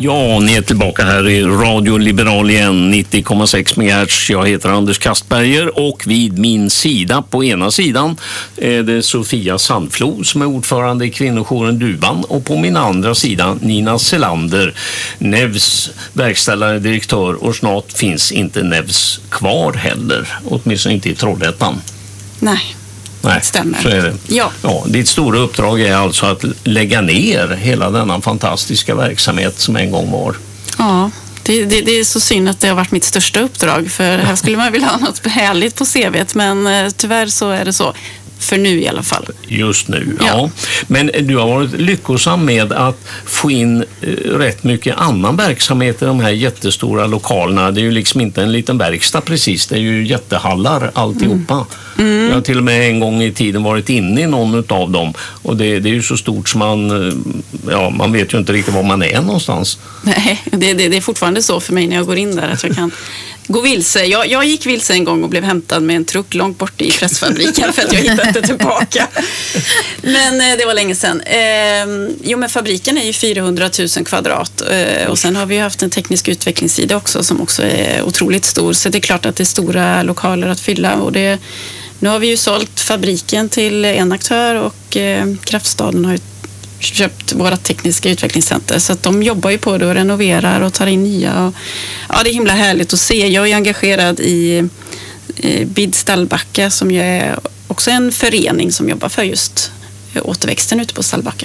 Ja, ni är tillbaka här i Radio Liberal igen, 90,6 MHz. Jag heter Anders Kastberger och vid min sida, på ena sidan, är det Sofia Sandflo som är ordförande i kvinnojouren Duvan, och på min andra sida Nina Selander, Nevs verkställande direktör, och snart finns inte Nevs kvar heller, åtminstone inte i Trollhättan. Nej. Nej, stämmer. Så är det. Ja. Ja, ditt stora uppdrag är alltså att lägga ner hela denna fantastiska verksamhet som en gång var. Ja, det är så synd att det har varit mitt största uppdrag, för här skulle man vilja ha något härligt på CV:t, men tyvärr så är det så. För nu i alla fall. Just nu, ja. Men du har varit lyckosam med att få in rätt mycket annan verksamhet i de här jättestora lokalerna. Det är ju liksom inte en liten verkstad precis, det är ju jättehallar alltihopa. Jag har till och med en gång i tiden varit inne i någon av dem, och det är ju så stort som man vet ju inte riktigt var man är någonstans. Nej, det är fortfarande så för mig när jag går in där, att jag kan gå vilse. Jag gick vilse en gång och blev hämtad med en truck långt bort i pressfabriken för att jag hittade inte tillbaka. Men det var länge sedan. Men fabriken är ju 400 000 kvadrat. Och sen har vi haft en teknisk utvecklingssida också som också är otroligt stor. Så det är klart att det är stora lokaler att fylla. Och nu har vi ju sålt fabriken till en aktör, och Kraftstaden har ju köpt våra tekniska utvecklingscenter, så att de jobbar ju på det och renoverar och tar in nya. Och, det är himla härligt att se. Jag är engagerad i BID Stallbacka, som ju är också en förening som jobbar för just återväxten ute på Stallbacka.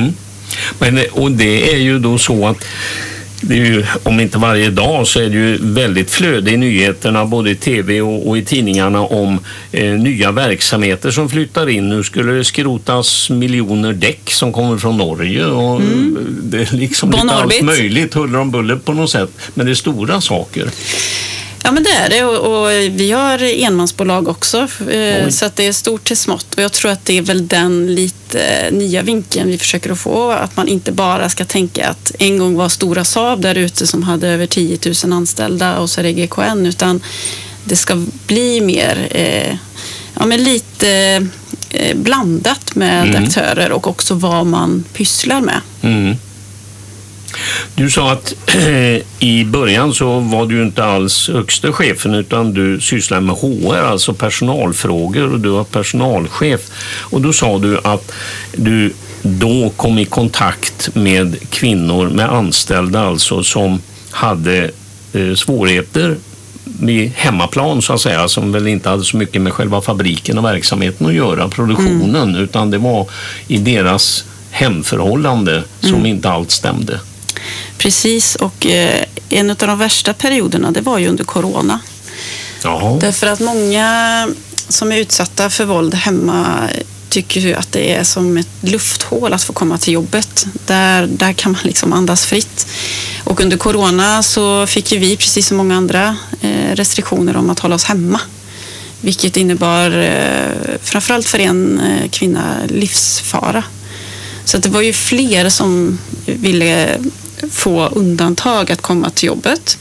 Och det är ju då så att det är ju, om inte varje dag, så är det ju väldigt flöde i nyheterna, både i tv och i tidningarna, om nya verksamheter som flyttar in. Nu skulle det skrotas miljoner däck som kommer från Norge, och det är liksom inte alls möjligt, huller om buller på något sätt, men det är stora saker. Ja, men det är det, och vi har enmansbolag också, så att det är stort till smått, och jag tror att det är väl den lite nya vinkeln vi försöker att få, att man inte bara ska tänka att en gång var Stora Saab där ute som hade över 10 000 anställda och så är det GKN, utan det ska bli mer lite blandat med aktörer, och också vad man pysslar med. Du sa att i början så var du inte alls högsta chefen, utan du sysslar med HR, alltså personalfrågor, och du var personalchef. Och då sa du att du då kom i kontakt med kvinnor, med anställda alltså, som hade svårigheter med hemmaplan så att säga, som väl inte hade så mycket med själva fabriken och verksamheten att göra, produktionen, utan det var i deras hemförhållande som inte allt stämde. Precis, och en av de värsta perioderna, det var ju under corona. Jaha. Därför att många som är utsatta för våld hemma tycker ju att det är som ett lufthål att få komma till jobbet. Där kan man liksom andas fritt. Och under corona så fick ju vi, precis som många andra, restriktioner om att hålla oss hemma. Vilket innebar framförallt för en kvinna livsfara. Så att det var ju fler som ville få undantag att komma till jobbet.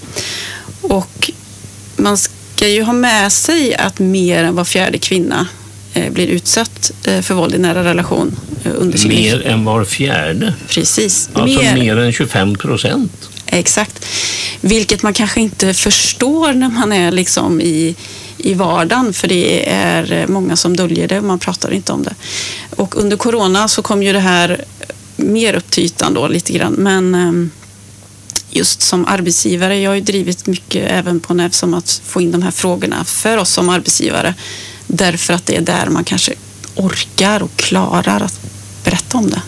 Och man ska ju ha med sig att mer än var fjärde kvinna blir utsatt för våld i nära relation under sin liv. Mer än var fjärde? Precis. Alltså mer än 25%? Exakt. Vilket man kanske inte förstår när man är liksom i vardagen, för det är många som döljer det och man pratar inte om det. Och under corona så kom ju det här mer upp till ytan då lite grann, men just som arbetsgivare, jag har ju drivit mycket även på NEV som att få in de här frågorna för oss som arbetsgivare, därför att det är där man kanske orkar och klarar att berätta om det.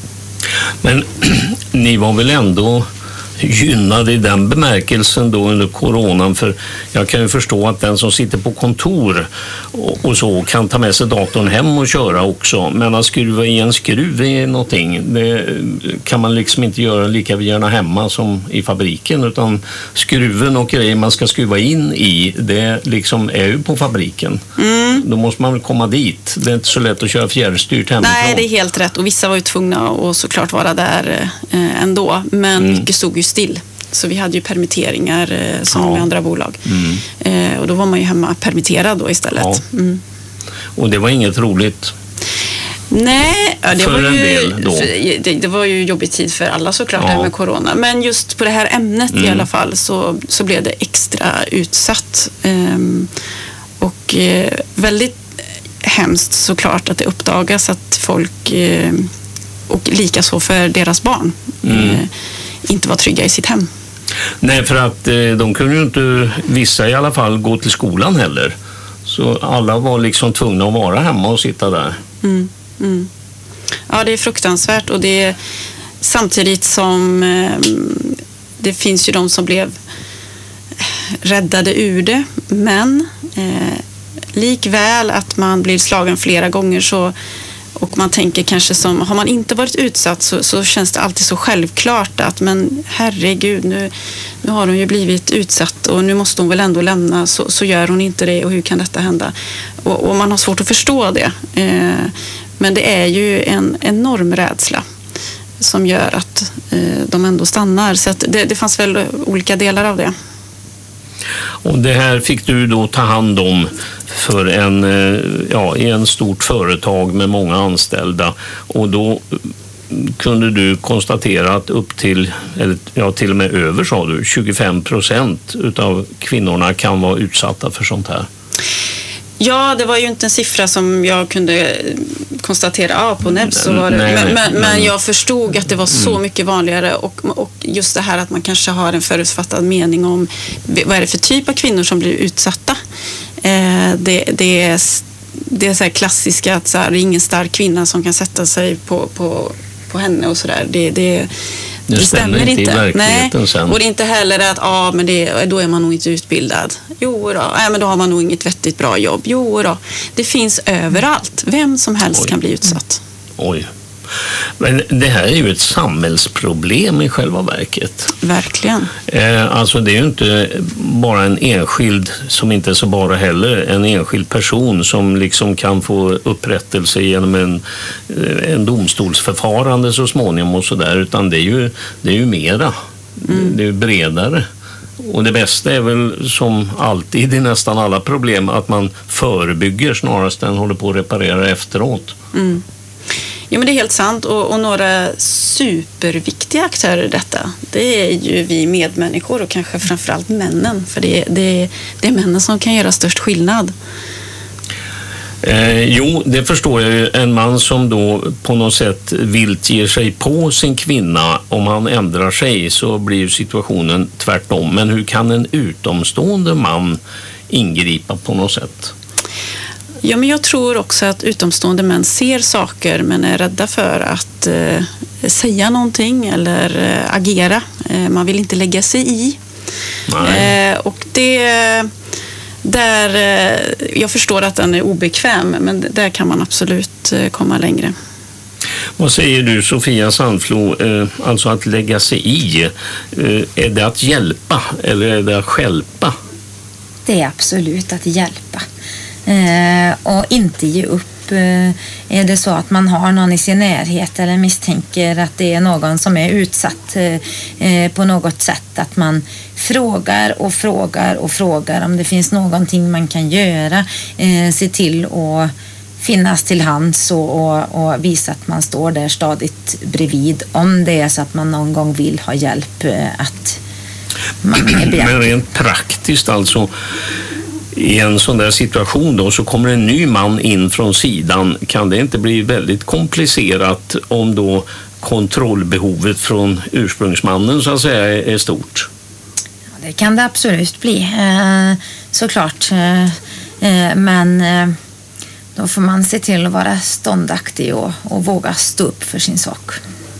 Men ni var väl ändå gynnade i den bemärkelsen då under coronan, för jag kan ju förstå att den som sitter på kontor och så kan ta med sig datorn hem och köra också, men att skruva i en skruv i någonting, det kan man liksom inte göra lika gärna hemma som i fabriken, utan skruven och grejer man ska skruva in i, det liksom är ju på fabriken. Då måste man väl komma dit. Det är inte så lätt att köra fjärrstyrt hemifrån. Nej, det är helt rätt, och vissa var ju tvungna att såklart vara där ändå, men mycket stod ju still. Så vi hade ju permitteringar som med andra bolag. Och då var man ju hemma permitterad då istället. Och det var inget roligt? Nej, ja, det, för var en ju, del då. Det var ju jobbig tid för alla såklart, det här med corona. Men just på det här ämnet i alla fall så blev det extra utsatt. Och väldigt hemskt såklart att det uppdagas att folk, och likaså för deras barn, inte var trygga i sitt hem. Nej, för att de kunde ju inte, vissa i alla fall, gå till skolan heller. Så alla var liksom tvungna att vara hemma och sitta där. Ja, det är fruktansvärt, och det är samtidigt som det finns ju de som blev räddade ur det, men likväl att man blir slagen flera gånger så, och man tänker kanske som, har man inte varit utsatt så känns det alltid så självklart att men herregud, nu har hon ju blivit utsatt och nu måste hon väl ändå lämna, så gör hon inte det, och hur kan detta hända? Och man har svårt att förstå det. Men det är ju en enorm rädsla som gör att de ändå stannar. Så att det fanns väl olika delar av det. Och det här fick du då ta hand om för i en stort företag med många anställda, och då kunde du konstatera att upp till, eller till och med över, sa du, 25% utav kvinnorna kan vara utsatta för sånt här. Ja, det var ju inte en siffra som jag kunde konstatera på NEBS, så var det. Men jag förstod att det var så mycket vanligare, och just det här att man kanske har en förutfattad mening om vad är det för typ av kvinnor som blir utsatta. Det är så här klassiska att så här, det är ingen stark kvinna som kan sätta sig på henne och sådär. Det stämmer inte i verkligheten. Sen. Och det är inte heller att men då är man nog inte utbildad. Jo då, men då har man nog inget vettigt bra jobb. Jo då, det finns överallt. Vem som helst kan bli utsatt. Oj. Men det här är ju ett samhällsproblem i själva verket. Verkligen. Alltså det är ju inte bara en enskild, som inte är så bara heller, en enskild person som liksom kan få upprättelse genom en domstolsförfarande så småningom och sådär, utan det är ju mera. Det är ju bredare. Och det bästa är väl som alltid i nästan alla problem att man förebygger snarast än håller på att reparera efteråt. Ja, men det är helt sant, och några superviktiga aktörer i detta, det är ju vi medmänniskor och kanske framförallt männen, för det är männen som kan göra störst skillnad. Jo, det förstår jag ju. En man som då på något sätt vilt ger sig på sin kvinna, om han ändrar sig så blir ju situationen tvärtom. Men hur kan en utomstående man ingripa på något sätt? Ja, men jag tror också att utomstående män ser saker men är rädda för att säga någonting eller agera. Man vill inte lägga sig i. Och jag förstår att den är obekväm, men där kan man absolut komma längre. Vad säger du, Sofia Sandflo, alltså att lägga sig i, är det att hjälpa eller är det att stjälpa? Det är absolut att hjälpa. Och inte ge upp. Är det så att man har någon i sin närhet eller misstänker att det är någon som är utsatt på något sätt, att man frågar och frågar och frågar om det finns någonting man kan göra, se till att finnas till hands och visa att man står där stadigt bredvid om det är så att man någon gång vill ha hjälp, att man är behjälplig. Men rent praktiskt alltså, i en sån där situation då, så kommer en ny man in från sidan. Kan det inte bli väldigt komplicerat om då kontrollbehovet från ursprungsmannen så att säga är stort? Ja, det kan det absolut bli, såklart. Men då får man se till att vara ståndaktig och våga stå upp för sin sak.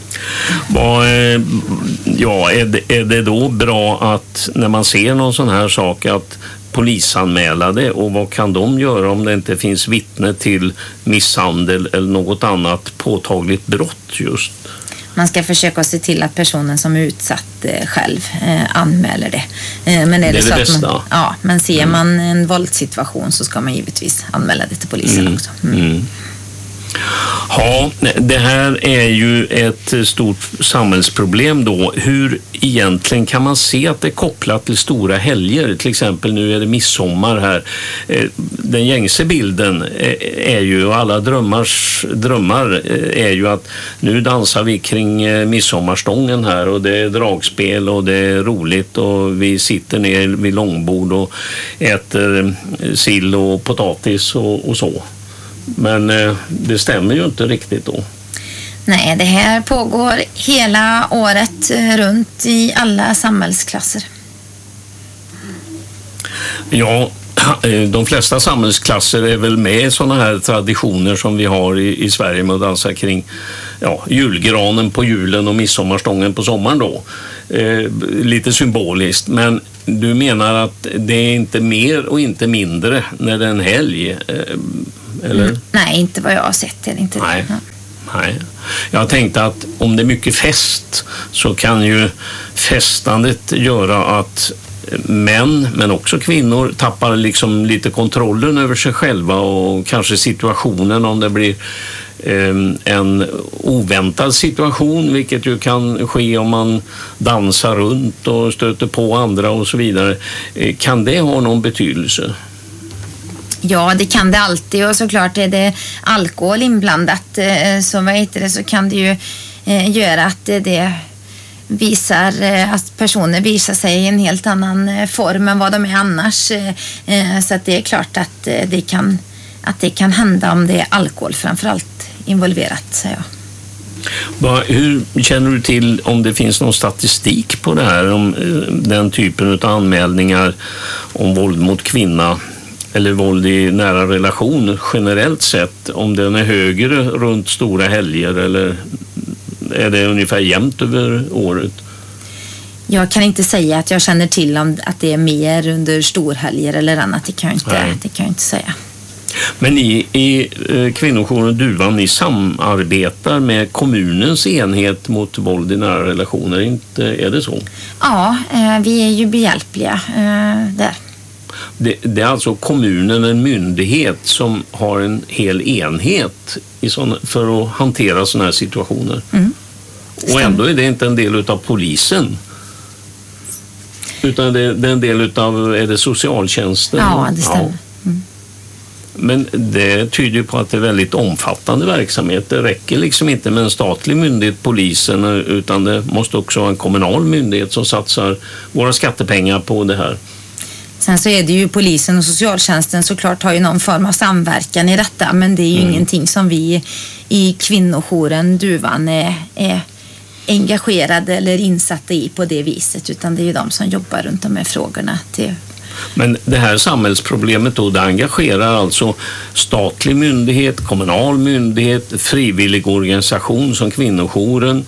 Är det då bra att när man ser någon sån här sak att polisanmäla det, och vad kan de göra om det inte finns vittne till misshandel eller något annat påtagligt brott just? Man ska försöka se till att personen som är utsatt själv anmäler det. Men är det så det att bästa? men ser man en våldssituation så ska man givetvis anmäla det till polisen också. Ja, det här är ju ett stort samhällsproblem då. Hur egentligen kan man se att det är kopplat till stora helger? Till exempel nu är det midsommar här. Den gängse bilden är ju, och alla drömmar är ju att nu dansar vi kring midsommarstången här och det är dragspel och det är roligt och vi sitter ner vid långbord och äter sill och potatis och så. Men det stämmer ju inte riktigt då. Nej, det här pågår hela året runt i alla samhällsklasser. Ja, de flesta samhällsklasser är väl med i sådana här traditioner som vi har i Sverige med att dansa kring julgranen på julen och midsommarstången på sommaren då. Lite symboliskt, men du menar att det är inte mer och inte mindre när det är en helg, eller? Nej, inte vad jag har sett. Eller inte Nej. det. Nej. Jag tänkte att om det är mycket fest så kan ju festandet göra att män, men också kvinnor, tappar liksom lite kontrollen över sig själva och kanske situationen om det blir en oväntad situation, vilket ju kan ske om man dansar runt och stöter på andra och så vidare. Kan det ha någon betydelse? Ja, det kan det alltid, och såklart är det alkohol inblandat så kan det ju göra att det visar att personer visar sig i en helt annan form än vad de är annars. Så att det är klart att det kan hända om det är alkohol framförallt involverat, säger jag. Hur känner du till om det finns någon statistik på det här, om den typen av anmälningar om våld mot kvinna eller våld i nära relation generellt sett, om den är högre runt stora helger eller är det ungefär jämnt över året? Jag kan inte säga att jag känner till om att det är mer under storhelger eller annat. Det kan jag inte säga. Men ni i kvinnojouren Duvan, ni samarbetar med kommunens enhet mot våld i nära relationer, inte är det så? Ja, vi är ju behjälpliga där. Det är alltså kommunen, en myndighet som har en hel enhet för att hantera sådana här situationer. Och ändå är det inte en del av polisen. Utan det är en del av, är det socialtjänsten? Ja, det stämmer. Men det tyder ju på att det är väldigt omfattande verksamhet. Det räcker liksom inte med en statlig myndighet, polisen, utan det måste också vara en kommunal myndighet som satsar våra skattepengar på det här. Sen så är det ju polisen och socialtjänsten såklart har ju någon form av samverkan i detta, men det är ju ingenting som vi i kvinnojouren Duvan är engagerade eller insatta i på det viset, utan det är ju de som jobbar runt de här frågorna. Men det här samhällsproblemet då, det engagerar alltså statlig myndighet, kommunal myndighet, frivillig organisation som kvinnojouren,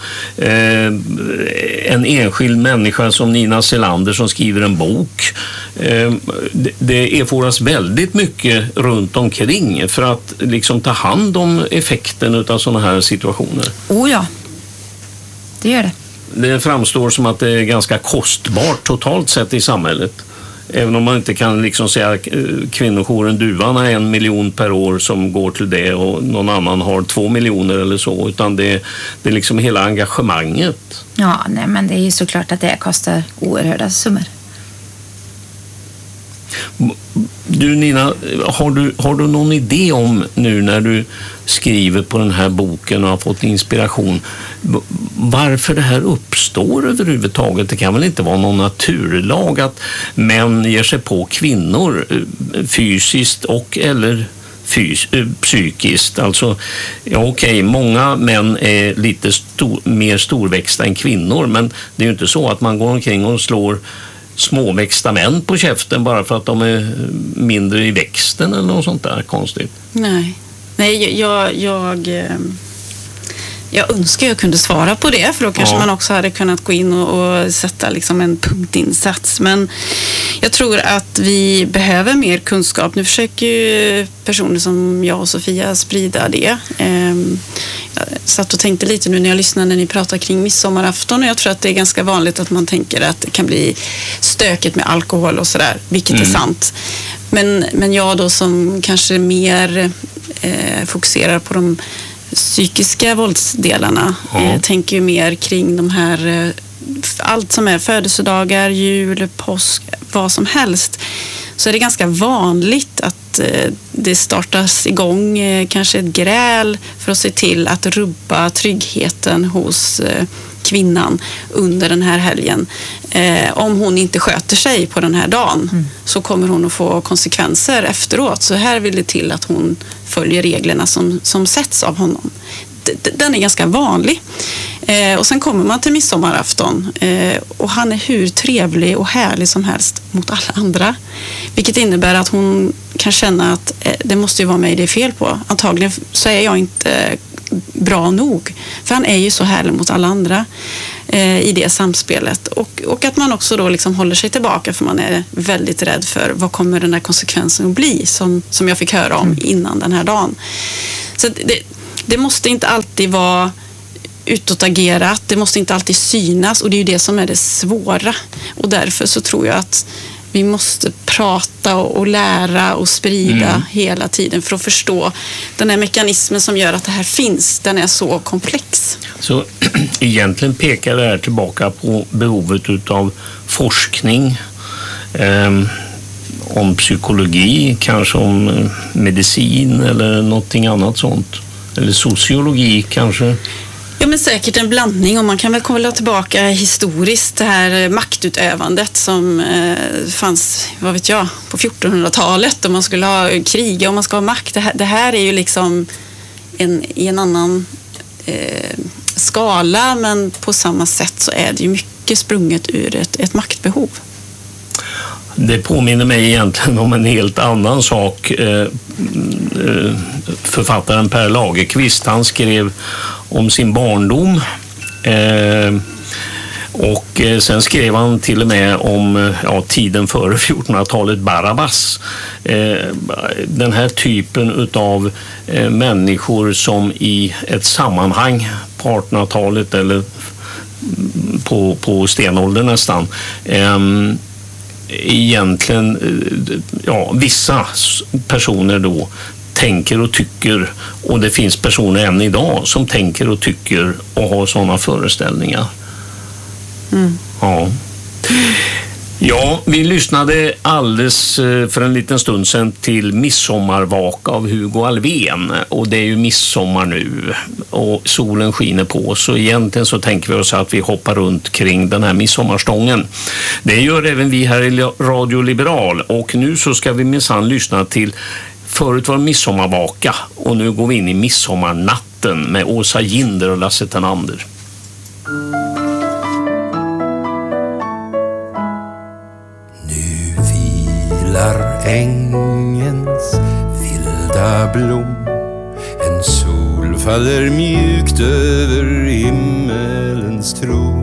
en enskild människa som Nina Selander som skriver en bok. Det erfordras väldigt mycket runt omkring för att liksom ta hand om effekten av sådana här situationer. Oh ja, det gör det. Det framstår som att det är ganska kostbart totalt sett i samhället. Även om man inte kan liksom säga att kvinnojouren Duvan har 1 miljon per år som går till det och någon annan har 2 miljoner eller så, utan det är liksom hela engagemanget. Ja, nej, men det är ju såklart att det kostar oerhörda summor. Du Nina, har du någon idé om nu när du skriver på den här boken och har fått inspiration, varför det här uppstår överhuvudtaget? Det kan väl inte vara någon naturlag att män ger sig på kvinnor fysiskt och eller psykiskt. Alltså, okej, många män är lite mer storväxta än kvinnor, men det är ju inte så att man går omkring och slår småväxta män på käften bara för att de är mindre i växten eller något sånt där konstigt. Nej, jag önskar jag kunde svara på det, för då kanske man också hade kunnat gå in och sätta liksom en punktinsats. Men jag tror att vi behöver mer kunskap. Nu försöker ju personer som jag och Sofia sprida det. Jag satt och tänkte lite nu när jag lyssnade när ni pratade kring midsommarafton, och jag tror att det är ganska vanligt att man tänker att det kan bli stökigt med alkohol och sådär, vilket är sant. Men jag då som kanske mer fokuserar på de psykiska våldsdelarna. Tänker ju mer kring de här, allt som är födelsedagar, jul, påsk, vad som helst. Så är det ganska vanligt att det startas igång kanske ett gräl för att se till att rubba tryggheten hos kvinnan under den här helgen. Om hon inte sköter sig på den här dagen så kommer hon att få konsekvenser efteråt. Så här vill det till att hon följer reglerna som sätts av honom. Den är ganska vanlig. Och sen kommer man till midsommarafton och han är hur trevlig och härlig som helst mot alla andra. Vilket innebär att hon kan känna att det måste ju vara mig det är fel på. Antagligen så är jag inte bra nog. För han är ju så härlig mot alla andra i det samspelet. Och att man också då liksom håller sig tillbaka för man är väldigt rädd för vad kommer den här konsekvensen att bli som jag fick höra om innan den här dagen. Så det måste inte alltid vara utåtagerat, det måste inte alltid synas och det är ju det som är det svåra. Och därför så tror jag att vi måste prata och lära och sprida hela tiden för att förstå den här mekanismen som gör att det här finns. Den är så komplex. Så egentligen pekar det här tillbaka på behovet av forskning om psykologi, kanske om medicin eller någonting annat sånt. Eller sociologi kanske. Ja, men säkert en blandning och man kan väl komma tillbaka historiskt det här maktutövandet som fanns, vad vet jag, på 1400-talet och man skulle ha kriga och man ska ha makt. Det här är ju liksom i en annan skala men på samma sätt så är det ju mycket sprunget ur ett maktbehov. Det påminner mig egentligen om en helt annan sak. Författaren Per Lagerkvist, han skrev om sin barndom och sen skrev han till och med om tiden före 1400-talet, Barabbas. Den här typen av människor som i ett sammanhang på 1800-talet eller på stenåldern nästan egentligen, vissa personer då tänker och tycker och det finns personer än idag som tänker och tycker och har sådana föreställningar. Ja, vi lyssnade alldeles för en liten stund sedan till Midsommarvaka av Hugo Alfvén och det är ju midsommar nu och solen skiner på så egentligen så tänker vi oss att vi hoppar runt kring den här midsommarstången. Det gör även vi här i Radio Liberal och nu så ska vi minsann lyssna till förut var midsommarvaka och nu går vi in i midsommarnatten med Åsa Ginder och Lasse Tenander. Ängens vilda blom. En sol faller mjukt över himmelens tron.